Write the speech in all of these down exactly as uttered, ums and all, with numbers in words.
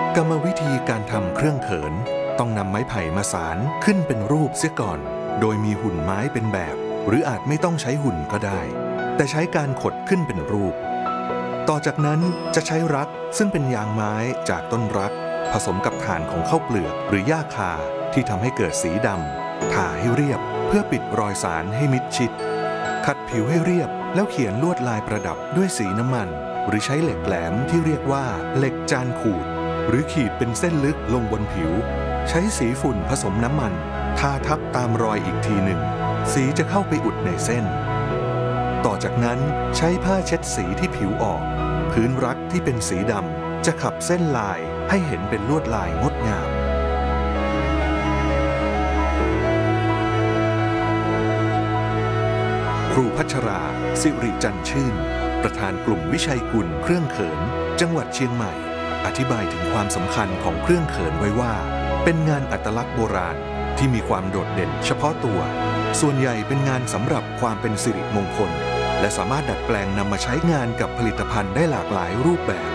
กรรมวิธีการทำเครื่องเขินต้องนำไม้ไผ่มาสานขึ้นเป็นรูปเสียก่อนโดยมีหุ่นไม้เป็นแบบหรืออาจไม่ต้องใช้หุ่นก็ได้แต่ใช้การขดขึ้นเป็นรูปต่อจากนั้นจะใช้รักซึ่งเป็นยางไม้จากต้นรักผสมกับถ่านของข้าวเปลือกหรือหญ้าคาที่ทำให้เกิดสีดำทาให้เรียบเพื่อปิดรอยสารให้มิดชิดขัดผิวให้เรียบแล้วเขียนลวดลายประดับด้วยสีน้ำมันหรือใช้เหล็กแหลมที่เรียกว่าเหล็กจานขูดหรือขีดเป็นเส้นลึกลงบนผิวใช้สีฝุ่นผสมน้ำมันทาทับตามรอยอีกทีหนึ่งสีจะเข้าไปอุดในเส้นต่อจากนั้นใช้ผ้าเช็ดสีที่ผิวออกพื้นรักที่เป็นสีดำจะขับเส้นลายให้เห็นเป็นลวดลายงดงามครูพัชราสิริจันทร์ชื่นประธานกลุ่มวิชัยกุลเครื่องเขินจังหวัดเชียงใหม่อธิบายถึงความสำคัญของเครื่องเขินไว้ว่าเป็นงานอัตลักษณ์โบราณที่มีความโดดเด่นเฉพาะตัวส่วนใหญ่เป็นงานสำหรับความเป็นสิริมงคลและสามารถดัดแปลงนำมาใช้งานกับผลิตภัณฑ์ได้หลากหลายรูปแบบ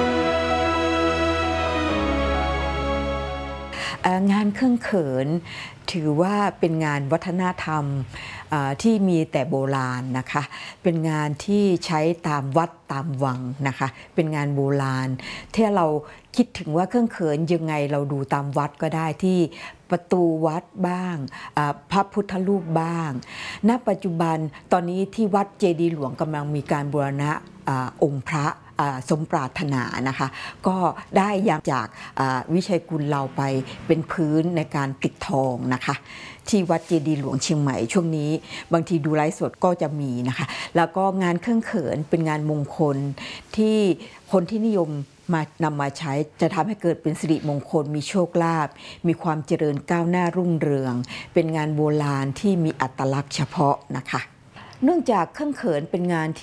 งานเครื่องเขินถือว่าเป็นงานวัฒนธรรมที่มีแต่โบราณนะคะเป็นงานที่ใช้ตามวัดตามวังนะคะเป็นงานโบราณที่เราคิดถึงว่าเครื่องเขินยังไงเราดูตามวัดก็ได้ที่ประตูวัดบ้างพระพุทธรูปบ้างณปัจจุบันตอนนี้ที่วัดเจดีย์หลวงกำลังมีการบูรณะองค์พระสมปรารถนานะคะก็ได้ยามจากวิชัยกุลเราไปเป็นพื้นในการติดทองนะคะที่วัดเจดีย์หลวงเชียงใหม่ช่วงนี้บางทีดูไลฟ์สดก็จะมีนะคะแล้วก็งานเครื่องเขินเป็นงานมงคลที่คนที่นิยมมานำมาใช้จะทำให้เกิดเป็นสิริมงคลมีโชคลาภมีความเจริญก้าวหน้ารุ่งเรืองเป็นงานโบราณที่มีอัตลักษณ์เฉพาะนะคะเนื่องจากเครื่องเขินเป็นงาน